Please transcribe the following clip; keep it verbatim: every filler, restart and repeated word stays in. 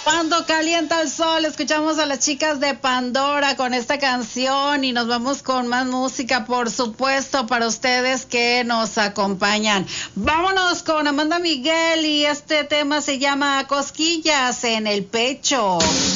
Cuando calienta el sol, escuchamos a las chicas de Pandora con esta canción y nos vamos con más música, por supuesto, para ustedes que nos acompañan. Vámonos con Amanda Miguel y este tema se llama Cosquillas en el Pecho.